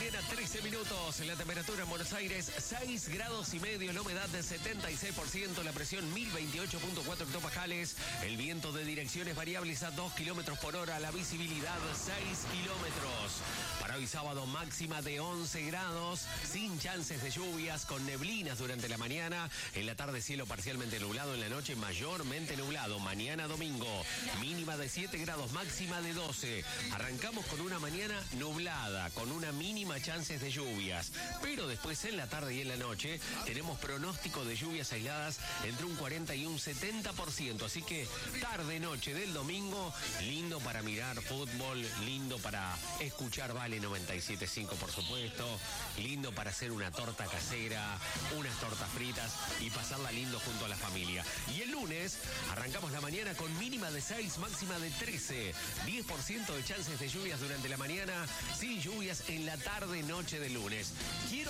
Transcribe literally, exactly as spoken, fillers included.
mañana, trece minutos. La temperatura en Buenos Aires, seis grados y medio. La humedad de setenta y seis por ciento. La presión mil veintiocho punto cuatro hectopascales. El viento de direcciones variables a dos kilómetros por hora. La visibilidad seis kilómetros. Para hoy sábado, máxima de once grados. Sin chances de lluvias, con neblinas durante la mañana. En la tarde, cielo parcialmente nublado. En la noche, mayormente nublado. Mañana domingo, mínima de siete grados, máxima de doce. Arrancamos con una mañana nublada, con una mínima chances de lluvias. Pero después, en la tarde y en la noche, tenemos pronóstico de lluvias aisladas entre un cuarenta y un setenta por ciento. Así que tarde-noche del domingo, lindo para mirar fútbol, lindo para escuchar Vale noventa y siete punto cinco, por supuesto. Lindo para hacer una torta casera, unas tortas fritas y pasarla lindo junto a la familia. Y el lunes arrancamos la mañana con mínima de seis, máxima de trece. diez por ciento de chances de lluvias durante la mañana, sin lluvias en la tarde-noche del lunes. Quiero